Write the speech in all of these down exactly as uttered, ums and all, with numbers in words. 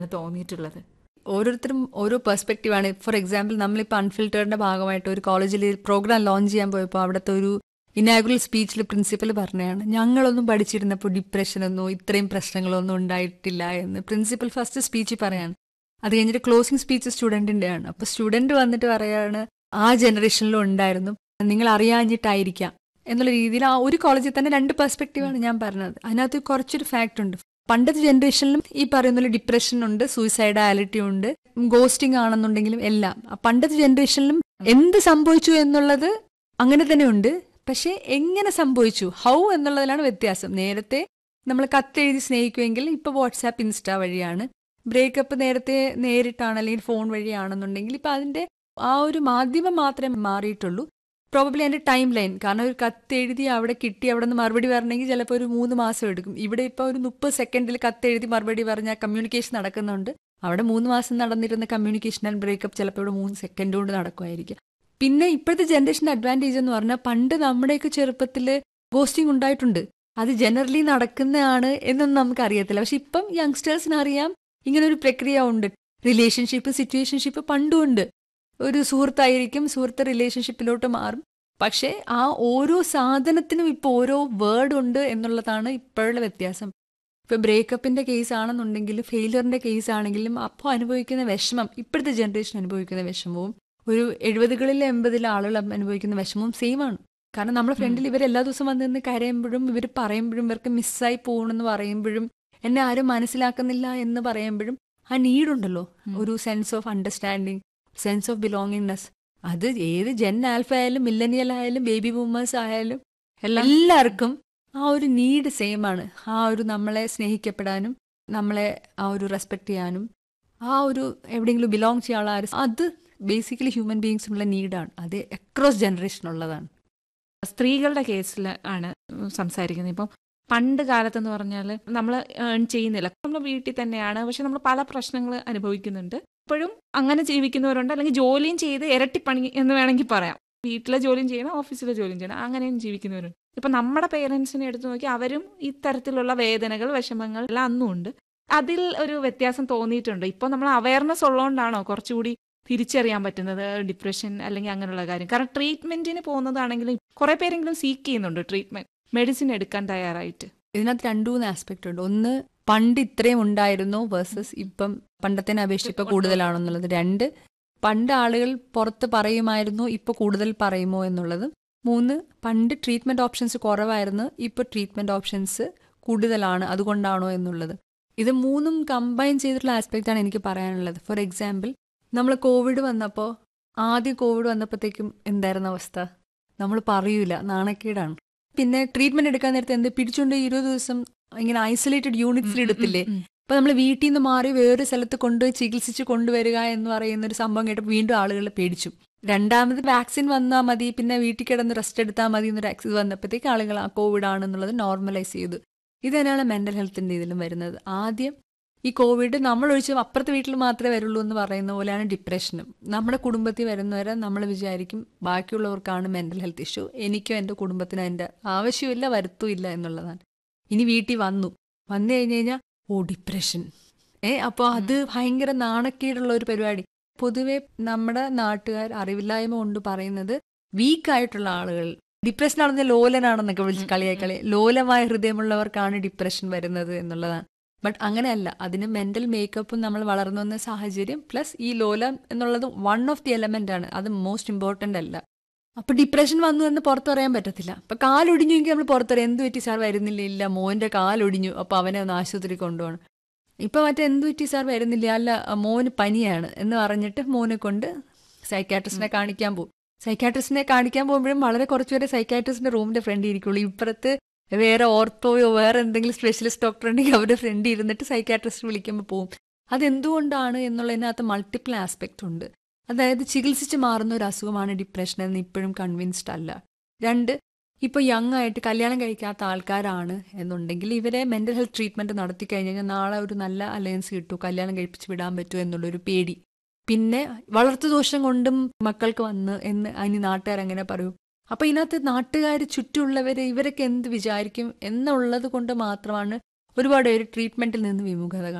തോന്നിയിട്ടുള്ളത്? ഓരോരുത്തരും ഓരോ പെർസ്പെക്റ്റീവാണ്. ഫോർ എക്സാമ്പിൾ നമ്മളിപ്പോൾ അൺഫിൽറ്റേർഡിന്റെ ഭാഗമായിട്ട് ഒരു കോളേജിൽ പ്രോഗ്രാം ലോഞ്ച് ചെയ്യാൻ പോയപ്പോൾ അവിടുത്തെ ഒരു ഇനാഗുറൽ സ്പീച്ചിൽ പ്രിൻസിപ്പൽ പറഞ്ഞതാണ്, ഞങ്ങളൊന്നും പഠിച്ചിരുന്നപ്പോൾ ഡിപ്രഷനൊന്നും ഇത്രയും പ്രശ്നങ്ങളൊന്നും ഉണ്ടായിട്ടില്ല എന്ന് പ്രിൻസിപ്പൽ ഫസ്റ്റ് സ്പീച്ചിൽ പറയാണ്. അത് കഴിഞ്ഞിട്ട് ക്ലോസിംഗ് സ്പീച്ച് സ്റ്റുഡൻറ്റിൻ്റെയാണ്. അപ്പോൾ സ്റ്റുഡൻറ്റ് വന്നിട്ട് പറയാണ്, ആ ജനറേഷനിലും ഉണ്ടായിരുന്നു, നിങ്ങൾ അറിയാഞ്ഞിട്ടായിരിക്കാം എന്നുള്ള രീതിയിൽ ആ ഒരു കോളേജിൽ തന്നെ രണ്ട് പെർസ്പെക്റ്റീവാണ് ഞാൻ പറഞ്ഞത്. അതിനകത്ത് കുറച്ചൊരു ഫാക്റ്റ് ഉണ്ട്. പണ്ടത്തെ ജനറേഷനിലും ഈ പറയുന്ന പോലെ ഡിപ്രഷൻ ഉണ്ട്, സൂയിസൈഡാലിറ്റി ഉണ്ട്, ഗോസ്റ്റിംഗ് ആണെന്നുണ്ടെങ്കിലും എല്ലാം. പണ്ടത്തെ ജനറേഷനിലും എന്ത് സംഭവിച്ചു എന്നുള്ളത് അങ്ങനെ തന്നെ ഉണ്ട്. പക്ഷെ എങ്ങനെ സംഭവിച്ചു, ഹൗ എന്നുള്ളതിലാണ് വ്യത്യാസം. നേരത്തെ നമ്മൾ കത്തെഴുതി സ്നേഹിക്കുമെങ്കിൽ ഇപ്പൊ വാട്സാപ്പ്, ഇൻസ്റ്റാ വഴിയാണ്. ബ്രേക്കപ്പ് നേരത്തെ നേരിട്ടാണ് അല്ലെങ്കിൽ ഫോൺ വഴിയാണെന്നുണ്ടെങ്കിൽ ഇപ്പൊ അതിന്റെ ആ ഒരു മാധ്യമം മാത്രമേ മാറിയിട്ടുള്ളൂ. പ്രോബബ്ലി അതിന്റെ ടൈം ലൈൻ, കാരണം ഒരു കത്തെഴുതി അവിടെ കിട്ടി അവിടെ നിന്ന് മറുപടി വരണമെങ്കിൽ ചിലപ്പോൾ ഒരു മൂന്ന് മാസം എടുക്കും. ഇവിടെ ഇപ്പോൾ ഒരു മുപ്പത് സെക്കൻഡിൽ കത്തെഴുതി മറുപടി പറഞ്ഞാൽ കമ്മ്യൂണിക്കേഷൻ നടക്കുന്നുണ്ട്. അവിടെ മൂന്ന് മാസം നടന്നിരുന്ന കമ്മ്യൂണിക്കേഷൻ ആൻഡ് ബ്രേക്കപ്പ് ചിലപ്പോൾ ഇവിടെ മൂന്ന് സെക്കൻഡ് കൊണ്ട് നടക്കുമായിരിക്കും. പിന്നെ ഇപ്പോഴത്തെ ജനറേഷൻ്റെ അഡ്വാൻറ്റേജ് എന്ന് പറഞ്ഞാൽ പണ്ട് നമ്മുടെയൊക്കെ ചെറുപ്പത്തിൽ ഗോസ്റ്റിംഗ് ഉണ്ടായിട്ടുണ്ട്. അത് ജനറലി നടക്കുന്നതാണ് എന്നൊന്നും നമുക്ക് അറിയത്തില്ല. പക്ഷെ ഇപ്പം യങ്സ്റ്റേഴ്സിന് അറിയാം ഇങ്ങനൊരു പ്രക്രിയ ഉണ്ട്. റിലേഷൻഷിപ്പ്, സിറ്റുവേഷൻഷിപ്പ് പണ്ടും ഉണ്ട്. ഒരു സുഹൃത്തായിരിക്കും, സുഹൃത്ത് റിലേഷൻഷിപ്പിലോട്ട് മാറും. പക്ഷേ ആ ഓരോ സാധനത്തിനും ഇപ്പോൾ ഓരോ വേർഡ് ഉണ്ട് എന്നുള്ളതാണ് ഇപ്പോഴുള്ള വ്യത്യാസം. ഇപ്പൊ ബ്രേക്കപ്പിന്റെ കേസ് ആണെന്നുണ്ടെങ്കിൽ, ഫെയിലിയറിന്റെ കേസ് ആണെങ്കിലും അപ്പോൾ അനുഭവിക്കുന്ന വിഷമം ഇപ്പോഴത്തെ ജനറേഷൻ അനുഭവിക്കുന്ന വിഷമവും ഒരു എഴുപതുകളിലെ എൺപതിലെ ആളുകൾ അനുഭവിക്കുന്ന വിഷമവും സെയിം ആണ്. കാരണം നമ്മുടെ ഫ്രണ്ടിൽ ഇവർ എല്ലാ ദിവസവും വന്ന് നിന്ന് കരയുമ്പോഴും ഇവർ പറയുമ്പോഴും ഇവർക്ക് മിസ്സായി പോകണമെന്ന് പറയുമ്പോഴും എന്നെ ആരും മനസ്സിലാക്കുന്നില്ല എന്ന് പറയുമ്പോഴും ആ നീഡുണ്ടല്ലോ, ഒരു sense of understanding, sense of belongingness. അത് ഏത് ജെൻ ആൽഫ ആയാലും മില്ലനിയൽ ആയാലും ബേബി ബൂമേഴ്സ് ആയാലും എല്ലാവർക്കും ആ ഒരു നീഡ് സെയിം ആണ്. ആ ഒരു നമ്മളെ സ്നേഹിക്കപ്പെടാനും നമ്മളെ ആ ഒരു റെസ്പെക്ട് ചെയ്യാനും ആ ഒരു എവിടെയെങ്കിലും ബിലോങ് ചെയ്യാനുള്ള ആ ഒരു, അത് ബേസിക്കലി ഹ്യൂമൻ ബീങ്സിനുള്ള നീഡാണ്. അത് അക്രോസ് ജനറേഷൻ ഉള്ളതാണ്. സ്ത്രീകളുടെ കേസിൽ ആണ് സംസാരിക്കുന്നത്. ഇപ്പം പണ്ട് കാലത്തെന്ന് പറഞ്ഞാൽ നമ്മൾ ഏൺ ചെയ്യുന്നില്ല, നമ്മൾ വീട്ടിൽ തന്നെയാണ്, പക്ഷെ നമ്മൾ പല പ്രശ്നങ്ങൾ അനുഭവിക്കുന്നുണ്ട്. ഇപ്പോഴും അങ്ങനെ ജീവിക്കുന്നവരുണ്ട്, അല്ലെങ്കിൽ ജോലിയും ചെയ്ത് ഇരട്ടിപ്പണി എന്ന് വേണമെങ്കിൽ പറയാം. വീട്ടിലെ ജോലിയും ചെയ്യണം, ഓഫീസിലെ ജോലിയും ചെയ്യണം, അങ്ങനെയും ജീവിക്കുന്നവരുണ്ട്. ഇപ്പം നമ്മുടെ പേരൻസിനെ എടുത്തു നോക്കി അവരും ഇത്തരത്തിലുള്ള വേദനകൾ, വിഷമങ്ങൾ എല്ലാം അന്നും ഉണ്ട്. അതിൽ ഒരു വ്യത്യാസം തോന്നിയിട്ടുണ്ട്. ഇപ്പോൾ നമ്മൾ അവയർനെസ് ഉള്ളതുകൊണ്ടാണോ കുറച്ചുകൂടി തിരിച്ചറിയാൻ പറ്റുന്നത് ഡിപ്രഷൻ അല്ലെങ്കിൽ അങ്ങനെയുള്ള കാര്യം? കാരണം ട്രീറ്റ്മെന്റിന് പോകുന്നതാണെങ്കിലും കുറെ പേരെങ്കിലും സീക്ക് ചെയ്യുന്നുണ്ട് ട്രീറ്റ്മെന്റ്, മെഡിസിൻ എടുക്കാൻ തയ്യാറായിട്ട്. ഇതിനകത്ത് രണ്ടു മൂന്ന് ആസ്പെക്ട് ഉണ്ട്. ഒന്ന്, പണ്ട് ഇത്രയും ഉണ്ടായിരുന്നു വേഴ്സസ് ഇപ്പം പണ്ടത്തേനെ അപേക്ഷിച്ച് ഇപ്പം കൂടുതലാണെന്നുള്ളത്. രണ്ട്, പണ്ട് ആളുകൾ പുറത്ത് പറയുമായിരുന്നു, ഇപ്പൊ കൂടുതൽ പറയുമോ എന്നുള്ളത്. മൂന്ന്, പണ്ട് ട്രീറ്റ്മെന്റ് ഓപ്ഷൻസ് കുറവായിരുന്നു, ഇപ്പൊ ട്രീറ്റ്മെന്റ് ഓപ്ഷൻസ് കൂടുതലാണ്, അതുകൊണ്ടാണോ എന്നുള്ളത്. ഇത് മൂന്നും കമ്പൈൻ ചെയ്തിട്ടുള്ള ആസ്പെക്റ്റ് ആണ് എനിക്ക് പറയാനുള്ളത്. ഫോർ എക്സാമ്പിൾ, നമ്മൾ കോവിഡ് വന്നപ്പോൾ, ആദ്യം കോവിഡ് വന്നപ്പോഴത്തേക്കും എന്തായിരുന്ന അവസ്ഥ? നമ്മൾ പറയൂല, നാണക്കേടാണ്. പിന്നെ ട്രീറ്റ്മെന്റ് എടുക്കാൻ നേരത്തെ എന്ത് പിടിച്ചുകൊണ്ട് ഇരുപത് ദിവസം ഇങ്ങനെ ഐസൊലേറ്റഡ് യൂണിറ്റ്സിൽ എടുത്തില്ലേ? അപ്പൊ നമ്മൾ വീട്ടിൽ നിന്ന് മാറി വേറൊരു സ്ഥലത്ത് കൊണ്ടുപോയി ചികിത്സിച്ച് കൊണ്ടുവരിക എന്ന് പറയുന്ന ഒരു സംഭവം കേട്ടപ്പോൾ വീണ്ടും ആളുകൾ പേടിച്ചു. രണ്ടാമത് വാക്സിൻ വന്നാൽ മതി, പിന്നെ വീട്ടിൽ കിടന്ന് റെസ്റ്റ് എടുത്താൽ മതി എന്നൊരു ആക്സിസ് വന്നപ്പോഴത്തേക്ക് ആളുകൾ ആ കോവിഡ് ആണെന്നുള്ളത് നോർമലൈസ് ചെയ്തു. ഇത് തന്നെയാണ് മെന്റൽ ഹെൽത്തിന്റെ ഇതിലും വരുന്നത്. ആദ്യം ഈ കോവിഡ് നമ്മൾ ഒഴിച്ച് അപ്പുറത്തെ വീട്ടിൽ മാത്രമേ വരുള്ളൂ എന്ന് പറയുന്ന പോലെയാണ് ഡിപ്രഷനും. നമ്മുടെ കുടുംബത്തിൽ വരുന്നവരെ നമ്മൾ വിചാരിക്കും ബാക്കിയുള്ളവർക്കാണ് മെന്റൽ ഹെൽത്ത് ഇഷ്യൂ, എനിക്കോ എൻ്റെ കുടുംബത്തിനോ അതിൻ്റെ ആവശ്യമില്ല, വരുത്തുമില്ല എന്നുള്ളതാണ്. ഇനി വീട്ടിൽ വന്നു വന്നു കഴിഞ്ഞ് കഴിഞ്ഞാൽ ഓ ഡിപ്രഷൻ, ഏ അപ്പോൾ അത് ഭയങ്കര നാണക്കേടുള്ള ഒരു പരിപാടി. പൊതുവെ നമ്മുടെ നാട്ടുകാർ അറിവില്ലായ്മ കൊണ്ട് പറയുന്നത് വീക്കായിട്ടുള്ള ആളുകൾ ഡിപ്രഷനാണെന്ന് ലോലനാണെന്നൊക്കെ വിളിച്ച് കളിയായി കളി ലോലമായ ഹൃദയമുള്ളവർക്കാണ് ഡിപ്രഷൻ വരുന്നത് എന്നുള്ളതാണ്. ബട്ട് അങ്ങനെയല്ല. അതിന് മെന്റൽ മേക്കപ്പും നമ്മൾ വളർന്നു വന്ന സാഹചര്യം പ്ലസ് ഈ ലോലം എന്നുള്ളത് വൺ ഓഫ് ദി എലമെന്റ് ആണ്, അത് മോസ്റ്റ് ഇമ്പോർട്ടൻ്റ് അല്ല. അപ്പൊ ഡിപ്രഷൻ വന്നു എന്ന് പുറത്തറിയാൻ പറ്റത്തില്ല. അപ്പൊ കാലൊടിഞ്ഞു എങ്കിൽ നമ്മൾ പുറത്തറിയാം, എന്ത് പറ്റി സാർ വരുന്നില്ല? ഇല്ല, മോന്റെ കാലൊടിഞ്ഞു, അപ്പൊ അവനെ ഒന്ന് ആശുപത്രി കൊണ്ടുപോകണം. ഇപ്പൊ മറ്റേ എന്ത് പറ്റി സാർ വരുന്നില്ല? അല്ല, മോന് പനിയാണ് എന്ന് പറഞ്ഞിട്ട് മോനെ കൊണ്ട് സൈക്കാട്രിസ്റ്റിനെ കാണിക്കാൻ പോകും. സൈക്കാട്രിസ്റ്റിനെ കാണിക്കാൻ പോകുമ്പോഴും വളരെ കുറച്ചുപേരെ സൈക്കാട്രിസ്റ്റിന്റെ റൂമിന്റെ ഫ്രണ്ട് ഇരിക്കുള്ളൂ. ഇപ്പുറത്ത് വേറെ ഓർത്തോയോ വേറെ എന്തെങ്കിലും സ്പെഷ്യലിസ്റ്റ് ഡോക്ടർ ഉണ്ടെങ്കിൽ അവരുടെ ഫ്രണ്ട് ഇരുന്നിട്ട് സൈക്കാട്രിസ്റ്റ് വിളിക്കുമ്പോൾ പോകും. അതെന്തുകൊണ്ടാണ് എന്നുള്ളതിനകത്ത് മൾട്ടിപ്പിൾ ആസ്പെക്റ്റ് ഉണ്ട്. അതായത് ചികിത്സിച്ച് മാറുന്ന ഒരു അസുഖമാണ് ഡിപ്രഷൻ എന്ന് ഇപ്പോഴും കൺവിൻസ്ഡ് അല്ല. രണ്ട്, ഇപ്പോൾ യങ് ആയിട്ട് കല്യാണം കഴിക്കാത്ത ആൾക്കാരാണ് എന്നുണ്ടെങ്കിൽ ഇവരെ മെന്റൽ ഹെൽത്ത് ട്രീറ്റ്മെന്റ് നടത്തി കഴിഞ്ഞാൽ നാളെ ഒരു നല്ല അലയൻസ് കിട്ടും, കല്യാണം കഴിപ്പിച്ച് വിടാൻ പറ്റുമോ എന്നുള്ളൊരു പേടി. പിന്നെ വളർത്തുദോഷം കൊണ്ടും മക്കൾക്ക് വന്ന് എന്ന് അതിന് നാട്ടുകാർ അങ്ങനെ പറയും. അപ്പൊ ഇതിനകത്ത് നാട്ടുകാർ ചുറ്റുമുള്ളവര് ഇവരൊക്കെ എന്ത് വിചാരിക്കും എന്നുള്ളത് കൊണ്ട് മാത്രമാണ് ഒരുപാട് പേര് ട്രീറ്റ്മെന്റിൽ നിന്ന് വിമുഖത കാണിച്ചു.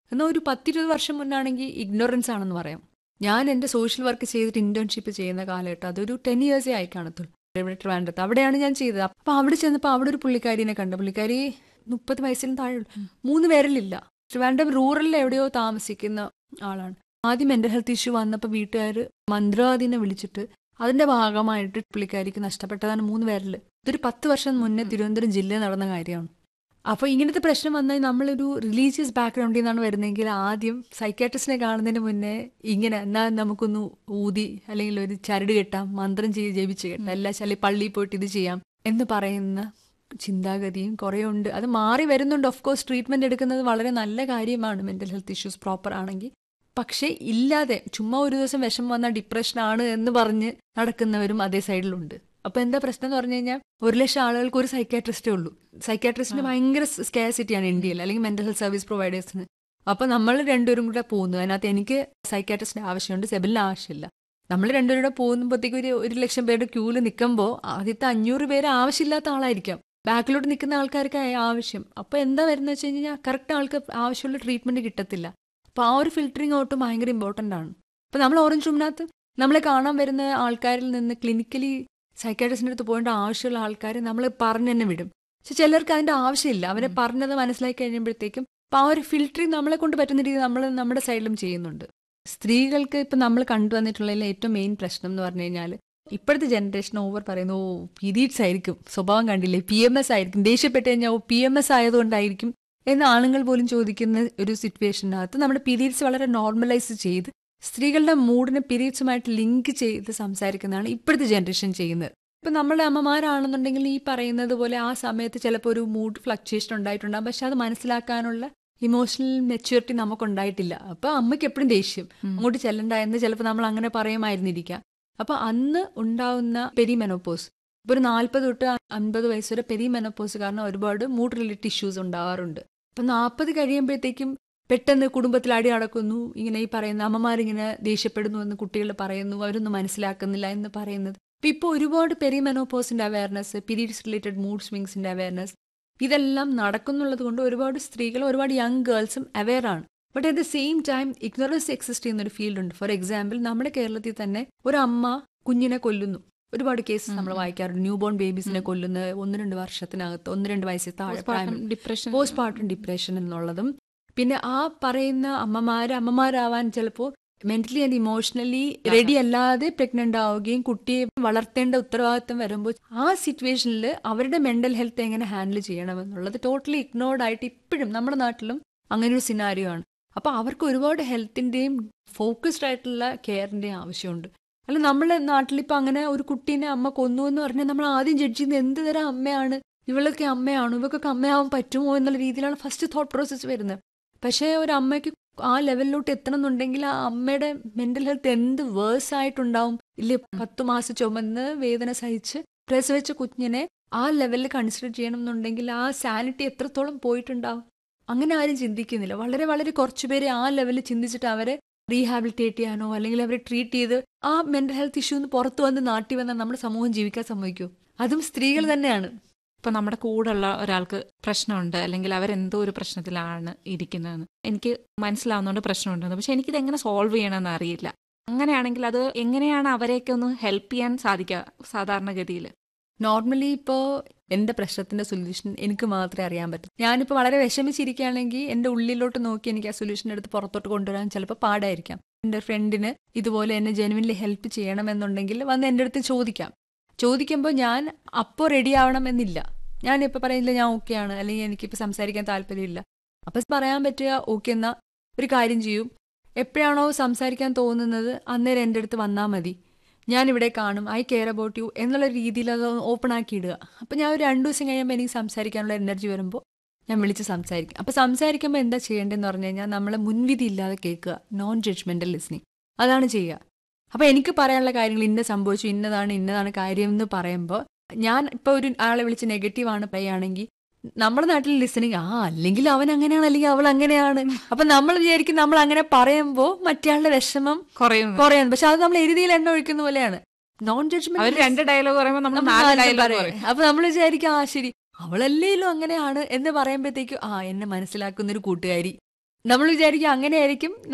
എന്നാൽ ഒരു പത്തിരുപത് വർഷം മുന്നാണെങ്കിൽ ഇഗ്നോറൻസ് ആണെന്ന് പറയാം. ഞാൻ എൻ്റെ സോഷ്യൽ വർക്ക് ചെയ്തിട്ട് ഇന്റേൺഷിപ്പ് ചെയ്യുന്ന കാലഘട്ടം അതൊരു ടെൻ ഇയേഴ്സേ ആയി കാണത്തുള്ളൂ. ഇവിടെ ട്രിവാൻഡ്രത്ത് അവിടെയാണ് ഞാൻ ചെയ്തത്. അപ്പം അവിടെ ചെന്നപ്പോൾ അവിടെ ഒരു പുള്ളിക്കാരിനെ കണ്ട. പുള്ളിക്കാരി മുപ്പത് വയസ്സിലും താഴെയുള്ളൂ, മൂന്ന് പേരിലില്ല. ട്രിവാൻഡ്രം റൂറലിൽ എവിടെയോ താമസിക്കുന്ന ആളാണ്. ആദ്യം മെന്റൽ ഹെൽത്ത് ഇഷ്യൂ വന്നപ്പോൾ വീട്ടുകാർ മന്ത്രവാദിനെ വിളിച്ചിട്ട് അതിന്റെ ഭാഗമായിട്ട് പുള്ളിക്കാരിക്ക് നഷ്ടപ്പെട്ടതാണ് മൂന്ന് പേരിൽ. ഇതൊരു പത്ത് വർഷം മുന്നേ തിരുവനന്തപുരം ജില്ലയിൽ നടന്ന കാര്യമാണ്. അപ്പോൾ ഇങ്ങനത്തെ പ്രശ്നം വന്നാൽ നമ്മളൊരു റിലീജിയസ് ബാക്ക്ഗ്രൗണ്ടിൽ നിന്നാണ് വരുന്നതെങ്കിൽ ആദ്യം സൈക്കാട്രിസ്റ്റിനെ കാണുന്നതിന് മുന്നേ ഇങ്ങനെ എന്നാൽ നമുക്കൊന്ന് ഊതി അല്ലെങ്കിൽ ഒരു ചരട് കെട്ടാം, മന്ത്രം ചെയ്ത് ജപിച്ച് കെട്ടാം, എല്ലാ ശാലി പള്ളിയിൽ പോയിട്ട് ഇത് ചെയ്യാം എന്ന് പറയുന്ന ചിന്താഗതിയും കുറേ ഉണ്ട്. അത് മാറി വരുന്നുണ്ട്. ഓഫ് കോഴ്സ് ട്രീറ്റ്മെന്റ് എടുക്കുന്നത് വളരെ നല്ല കാര്യമാണ് മെന്റൽ ഹെൽത്ത് ഇഷ്യൂസ് പ്രോപ്പർ ആണെങ്കിൽ. പക്ഷേ ഇല്ലാതെ ചുമ്മാ ഒരു ദിവസം വിഷമം വന്നാൽ ഡിപ്രഷനാണ് എന്ന് പറഞ്ഞ് നടക്കുന്നവരും അതേ സൈഡിലുണ്ട്. അപ്പൊ എന്താ പ്രശ്നം എന്ന് പറഞ്ഞു കഴിഞ്ഞാൽ ഒരു ലക്ഷം ആളുകൾക്ക് ഒരു സൈക്കാട്രിസ്റ്റേ ഉള്ളൂ. സൈക്കാട്രിസ്റ്റിന് ഭയങ്കര സ്കാസിറ്റിയാണ് ഇന്ത്യയിൽ, അല്ലെങ്കിൽ മെന്റൽ ഹെൽത്ത് സർവീസ് പ്രൊവൈഡേഴ്സിന്. അപ്പൊ നമ്മൾ രണ്ടുപേരും കൂടെ പോകുന്നു. അതിനകത്ത് എനിക്ക് സൈക്കാട്രിസ്റ്റിന്റെ ആവശ്യമുണ്ട്, സെബിലിന് ആവശ്യമില്ല. നമ്മൾ രണ്ടുപേരും കൂടെ പോകുമ്പോഴത്തേക്ക് ഒരു ഒരു ലക്ഷം പേരുടെ ക്യൂല് നിൽക്കുമ്പോൾ ആദ്യത്തെ അഞ്ഞൂറ് പേര് ആവശ്യമില്ലാത്ത ആളായിരിക്കാം, ബാക്കിലോട്ട് നിൽക്കുന്ന ആൾക്കാർക്ക് ആവശ്യം. അപ്പൊ എന്താ വരുന്നത് വെച്ച് കഴിഞ്ഞാൽ കറക്റ്റ് ആൾക്ക് ആവശ്യമുള്ള ട്രീറ്റ്മെന്റ് കിട്ടത്തില്ല. അപ്പൊ ആ ഒരു ഫിൽറ്ററിങ് ഔട്ട് ഭയങ്കര ഇമ്പോർട്ടൻ്റ് ആണ്. അപ്പൊ നമ്മൾ ഓറഞ്ച് റൂമിനകത്ത് നമ്മളെ കാണാൻ വരുന്ന ആൾക്കാരിൽ നിന്ന് ക്ലിനിക്കലി സൈക്കാട്രിസ്റ്റിൻ്റെ അടുത്ത് പോകേണ്ട ആവശ്യമുള്ള ആൾക്കാർ നമ്മൾ പറഞ്ഞു തന്നെ വിടും. പക്ഷെ ചിലർക്ക് അതിന്റെ ആവശ്യമില്ല. അവരെ പറഞ്ഞത് മനസ്സിലാക്കി കഴിയുമ്പോഴത്തേക്കും അപ്പൊ ആ ഒരു ഫിൽറ്ററിങ് നമ്മളെ കൊണ്ട് പറ്റുന്ന രീതി നമ്മൾ നമ്മുടെ സൈഡിലും ചെയ്യുന്നുണ്ട്. സ്ത്രീകൾക്ക് ഇപ്പം നമ്മൾ കണ്ടുവന്നിട്ടുള്ളതിൽ ഏറ്റവും മെയിൻ പ്രശ്നം എന്ന് പറഞ്ഞു കഴിഞ്ഞാൽ ഇപ്പോഴത്തെ ജനറേഷൻ ഓവർ പറയുന്നു, ഓ പീരീഡ്സ് ആയിരിക്കും, സ്വഭാവം കണ്ടില്ലേ, പി എം എസ് ആയിരിക്കും, ദേഷ്യപ്പെട്ട് കഴിഞ്ഞാൽ ഓ പി എം എസ് ആയതുകൊണ്ടായിരിക്കും എന്ന് ആണുങ്ങൾ പോലും ചോദിക്കുന്ന ഒരു സിറ്റുവേഷനകത്ത് നമ്മുടെ പീരീഡ്സ് വളരെ നോർമലൈസ് ചെയ്ത് സ്ത്രീകളുടെ മൂഡിനെ പീരീഡ്സുമായിട്ട് ലിങ്ക് ചെയ്ത് സംസാരിക്കുന്നതാണ് ഇപ്പോഴത്തെ ജനറേഷൻ ചെയ്യുന്നത്. ഇപ്പം നമ്മുടെ അമ്മമാരാണെന്നുണ്ടെങ്കിൽ ഈ പറയുന്നത് പോലെ ആ സമയത്ത് ചിലപ്പോൾ ഒരു മൂഡ് ഫ്ലക്ച്വേഷൻ ഉണ്ടായിട്ടുണ്ടാകും, പക്ഷെ അത് മനസ്സിലാക്കാനുള്ള ഇമോഷണൽ മെച്യൂരിറ്റി നമുക്കുണ്ടായിട്ടില്ല. അപ്പൊ അമ്മയ്ക്ക് എപ്പോഴും ദേഷ്യം, അങ്ങോട്ട് ചെല്ലണ്ടായെന്ന് ചിലപ്പോൾ നമ്മൾ അങ്ങനെ പറയുമായിരുന്നിരിക്കാം. അപ്പൊ അന്ന് ഉണ്ടാവുന്ന പെരിമെനോപോസ്, ഇപ്പൊ ഒരു നാൽപ്പത് തൊട്ട് അൻപത് വയസ്സ് വരെ പെരിമെനോപോസ് കാരണം ഒരുപാട് മൂഡ് റിലേറ്റഡ് ഇഷ്യൂസ് ഉണ്ടാവാറുണ്ട്. അപ്പൊ നാൽപ്പത് കഴിയുമ്പോഴത്തേക്കും പെട്ടെന്ന് കുടുംബത്തിൽ അടി നടക്കുന്നു, ഇങ്ങനെ ഈ പറയുന്ന അമ്മമാരിങ്ങനെ ദേഷ്യപ്പെടുന്നു എന്ന് കുട്ടികൾ പറയുന്നു, അവരൊന്നും മനസ്സിലാക്കുന്നില്ല എന്ന് പറയുന്നത്. അപ്പൊ ഇപ്പോൾ ഒരുപാട് പെരിമെനോപോസിന്റെ awareness, periods related mood സ്വിങ്സിന്റെ awareness, ഇതെല്ലാം നടക്കുന്നുള്ളത് കൊണ്ട് ഒരുപാട് സ്ത്രീകൾ, ഒരുപാട് യങ് ഗേൾസും അവെയർ ആണ്. But at the same time ignorance exist ചെയ്യുന്ന ഒരു ഫീൽഡ് ഉണ്ട്. ഫോർ എക്സാമ്പിൾ നമ്മുടെ കേരളത്തിൽ തന്നെ ഒരു അമ്മ കുഞ്ഞിനെ കൊല്ലുന്നു, ഒരുപാട് കേസ് നമ്മൾ വായിക്കാറുണ്ട്. ന്യൂ ബോൺ ബേബീസിനെ കൊല്ലുന്ന ഒന്ന് രണ്ട് വർഷത്തിനകത്ത്, ഒന്ന് രണ്ട് വയസ്സിൽ താഴെ, പോസ്റ്റ് പാർട്ടം ഡിപ്രഷൻ എന്നുള്ളതും. പിന്നെ ആ പറയുന്ന അമ്മമാര് അമ്മമാരാവാൻ ചിലപ്പോൾ മെന്റലി ആൻഡ് ഇമോഷണലി റെഡി അല്ലാതെ പ്രഗ്നന്റ് ആവുകയും കുട്ടിയെ വളർത്തേണ്ട ഉത്തരവാദിത്തം വരുമ്പോൾ ആ സിറ്റുവേഷനിൽ അവരുടെ മെന്റൽ ഹെൽത്ത് എങ്ങനെ ഹാൻഡിൽ ചെയ്യണമെന്നുള്ളത് ടോട്ടലി ഇഗ്നോർഡ് ആയിട്ട് ഇപ്പോഴും നമ്മുടെ നാട്ടിലും അങ്ങനെ ഒരു സിനാരിയോ ആണ്. അപ്പൊ അവർക്ക് ഒരുപാട് ഹെൽത്തിന്റെയും ഫോക്കസ്ഡ് ആയിട്ടുള്ള കെയറിന്റെയും ആവശ്യമുണ്ട്. അല്ല നമ്മുടെ നാട്ടിലിപ്പോൾ അങ്ങനെ ഒരു കുട്ടീനെ അമ്മ കൊന്നു എന്ന് പറഞ്ഞാൽ നമ്മൾ ആദ്യം ജഡ്ജ് ചെയ്യുന്നത് എന്ത് തരം അമ്മയാണ്, ഇവളൊക്കെ അമ്മയാണോ, ഇവക്കൊക്കെ അമ്മയാവാൻ പറ്റുമോ എന്നുള്ള രീതിയിലാണ് ഫസ്റ്റ് തോട്ട് പ്രോസസ്സ് വരുന്നത്. പക്ഷേ ഒരു അമ്മയ്ക്ക് ആ ലെവലിലോട്ട് എത്തണം എന്നുണ്ടെങ്കിൽ ആ അമ്മയുടെ മെന്റൽ ഹെൽത്ത് എന്ത് വേഴ്സ് ആയിട്ടുണ്ടാവും ഇല്ലേ. പത്തു മാസം ചുമന്ന് വേദന സഹിച്ച് പ്രസവിച്ച കുഞ്ഞിനെ ആ ലെവലിൽ കൺസിഡർ ചെയ്യണം എന്നുണ്ടെങ്കിൽ ആ സാനിറ്റി എത്രത്തോളം പോയിട്ടുണ്ടാവും. അങ്ങനെ ആരും ചിന്തിക്കുന്നില്ല. വളരെ വളരെ കുറച്ചുപേരെ ആ ലെവലിൽ ചിന്തിച്ചിട്ട് അവരെ റീഹാബിലിറ്റേറ്റ് ചെയ്യാനോ അല്ലെങ്കിൽ അവരെ ട്രീറ്റ് ചെയ്ത് ആ മെന്റൽ ഹെൽത്ത് ഇഷ്യൂന്ന് പുറത്തു വന്ന് നാട്ടി വന്നാൽ നമ്മുടെ സമൂഹം ജീവിക്കാൻ സമ്മതിക്കൂ? അതും സ്ത്രീകൾ തന്നെയാണ്. ഇപ്പൊ നമ്മുടെ കൂടെയുള്ള ഒരാൾക്ക് പ്രശ്നമുണ്ട്, അല്ലെങ്കിൽ അവരെന്തോ ഒരു പ്രശ്നത്തിലാണ് ഇരിക്കുന്നതെന്ന് എനിക്ക് മനസ്സിലാവുന്നതുകൊണ്ട് പ്രശ്നമുണ്ടെന്ന്, പക്ഷെ എനിക്കിത് എങ്ങനെ സോൾവ് ചെയ്യണമെന്ന് അറിയില്ല. അങ്ങനെയാണെങ്കിൽ അത് എങ്ങനെയാണ് അവരെയൊക്കെ ഒന്ന് ഹെൽപ്പ് ചെയ്യാൻ സാധിക്കുക സാധാരണഗതിയിൽ? നോർമലി ഇപ്പോൾ എൻ്റെ പ്രശ്നത്തിന്റെ സൊല്യൂഷൻ എനിക്ക് മാത്രമേ അറിയാൻ പറ്റൂ. ഞാനിപ്പോൾ വളരെ വിഷമിച്ചിരിക്കുകയാണെങ്കിൽ എൻ്റെ ഉള്ളിലോട്ട് നോക്കി എനിക്ക് ആ സൊല്യൂഷൻ എടുത്ത് പുറത്തോട്ട് കൊണ്ടുവരാൻ ചിലപ്പോൾ പാടായിരിക്കാം. എൻ്റെ ഫ്രണ്ടിന് ഇതുപോലെ എന്നെ ജെനുവിൻലി ഹെൽപ്പ് ചെയ്യണമെന്നുണ്ടെങ്കിൽ വന്ന് എൻ്റെ അടുത്ത് ചോദിക്കാം. ചോദിക്കുമ്പോൾ ഞാൻ അപ്പോൾ റെഡി ആവണം എന്നില്ല. ഞാനിപ്പോൾ പറയുന്നില്ല ഞാൻ ഓക്കെയാണ്, അല്ലെങ്കിൽ എനിക്കിപ്പോൾ സംസാരിക്കാൻ താല്പര്യമില്ല. അപ്പം പറയാൻ പറ്റുക ഓക്കെ എന്നാ ഒരു കാര്യം ചെയ്യും, എപ്പോഴാണോ സംസാരിക്കാൻ തോന്നുന്നത് അന്നേരം എൻ്റെ അടുത്ത് വന്നാൽ മതി, ഞാനിവിടെ കാണും, ഐ കെയർ അബൌട്ട് യു എന്നുള്ള രീതിയിൽ അത് ഓപ്പൺ ആക്കി ഇടുക. അപ്പം ഞാൻ ഒരു രണ്ടു ദിവസം കഴിയുമ്പോൾ എനിക്ക് സംസാരിക്കാനുള്ള എനർജി വരുമ്പോൾ ഞാൻ വിളിച്ച് സംസാരിക്കും. അപ്പം സംസാരിക്കുമ്പോൾ എന്താ ചെയ്യേണ്ടതെന്ന് പറഞ്ഞു കഴിഞ്ഞാൽ നമ്മളെ മുൻവിധി ഇല്ലാതെ കേൾക്കുക, നോൺ ജഡ്ജ്മെന്റൽ ലിസ്ണിങ്, അതാണ് ചെയ്യുക. അപ്പം എനിക്ക് പറയാനുള്ള കാര്യങ്ങൾ ഇന്ന സംഭവിച്ചു, ഇന്നതാണ് ഇന്നതാണ് കാര്യം എന്ന് പറയുമ്പോൾ ഞാൻ ഇപ്പോൾ ഒരു ആളെ വിളിച്ച് നെഗറ്റീവാണ് പറയുകയാണെങ്കിൽ നമ്മുടെ നാട്ടിൽ ലിസണിങ്, ആ അല്ലെങ്കിൽ അവൻ അങ്ങനെയാണ് അല്ലെങ്കിൽ അവൾ അങ്ങനെയാണ്. അപ്പൊ നമ്മൾ വിചാരിക്കും നമ്മൾ അങ്ങനെ പറയുമ്പോൾ മറ്റേയാളുടെ വിഷമം കുറയും കുറയുന്നു. പക്ഷെ അത് നമ്മൾ എരുതിയിൽ എണ്ണ ഒഴിക്കുന്ന പോലെയാണ്. നോൺ ജഡ്ജ്മെന്റ് രണ്ട് ഡയലോഗ് പറയുമ്പോൾ അപ്പൊ നമ്മൾ വിചാരിക്കും ആ ശരി അവളല്ലേലും അങ്ങനെയാണ് എന്ന് പറയുമ്പോഴത്തേക്കും ആ എന്നെ മനസ്സിലാക്കുന്ന ഒരു കൂട്ടുകാരി നമ്മൾ വിചാരിക്കും അങ്ങനെയായിരിക്കും